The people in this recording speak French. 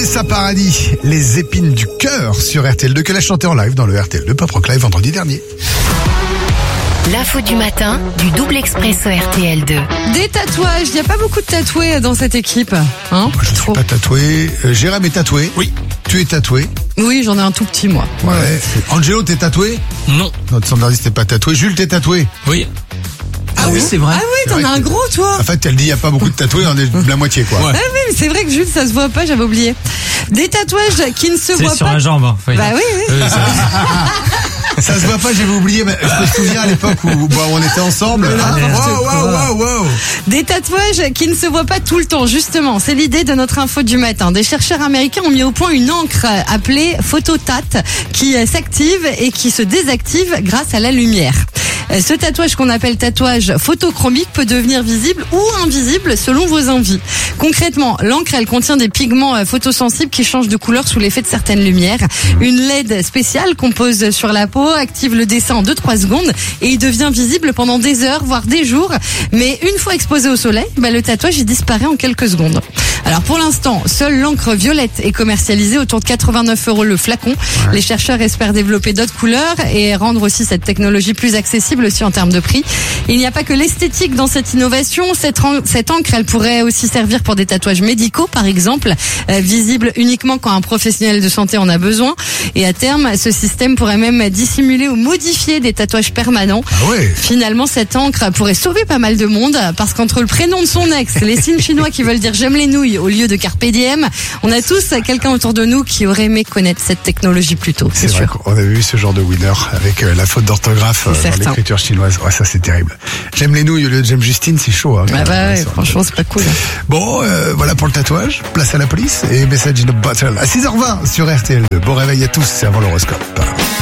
Vanessa Paradis, les épines du cœur sur RTL2 qu'elle a chanté en live dans le RTL2 Pop Rock Live vendredi dernier. L'info du matin du double expresso RTL2. Des tatouages, il n'y a pas beaucoup de tatoués dans cette équipe. Hein, Moi, je ne suis pas tatoué. Jérém est tatoué. Oui. Tu es tatoué. Oui, j'en ai un tout petit moi. Ouais. Angelo, t'es tatoué? Non. Notre standardiste n'est pas tatoué. Jules, t'es tatoué? Oui. Ah oui, c'est vrai. Ah oui, t'en vrai as un que- gros toi. En fait, elle dit il n'y a pas beaucoup de tatoués, on est la moitié quoi. Ouais. Ah oui, mais c'est vrai que Jules, ça se voit pas, j'avais oublié. Des tatouages qui ne se C'est voient sur pas. la jambe. Hein. Faut y Bah aller. oui, oui. Ça se voit pas, j'avais oublié, mais je me souviens à l'époque où on était ensemble. Wow. Des tatouages qui ne se voient pas tout le temps, justement. C'est l'idée de notre info du matin. Des chercheurs américains ont mis au point une encre appelée Phototat qui s'active et qui se désactive grâce à la lumière. Ce tatouage qu'on appelle tatouage photochromique peut devenir visible ou invisible selon vos envies. Concrètement, l'encre, elle contient des pigments photosensibles qui changent de couleur sous l'effet de certaines lumières. Une LED spéciale qu'on pose sur la peau active le dessin en 2-3 secondes et il devient visible pendant des heures, voire des jours. Mais une fois exposé au soleil, le tatouage il disparaît en quelques secondes. Alors pour l'instant, seule l'encre violette est commercialisée autour de 89 € le flacon. Ouais. Les chercheurs espèrent développer d'autres couleurs et rendre aussi cette technologie plus accessible aussi en termes de prix. Il n'y a pas que l'esthétique dans cette innovation. Cette encre, elle pourrait aussi servir pour des tatouages médicaux, par exemple, visibles uniquement quand un professionnel de santé en a besoin. Et à terme, ce système pourrait même dissimuler ou modifier des tatouages permanents. Ah ouais. Finalement, cette encre pourrait sauver pas mal de monde parce qu'entre le prénom de son ex, les signes chinois qui veulent dire j'aime les nouilles au lieu de carpe diem, on a tous quelqu'un autour de nous qui aurait aimé connaître cette technologie plus tôt, c'est vrai sûr. On avait vu ce genre de winner avec la faute d'orthographe dans l'écriture chinoise. Ouais, ça c'est terrible. J'aime les nouilles au lieu de j'aime Justine, c'est chaud. Hein, franchement, c'est pas cool. Bon, voilà pour le tatouage. Place à la police et Message in a Bottle à 6h20 sur RTL2. Bon réveil à tous, c'est avant l'horoscope.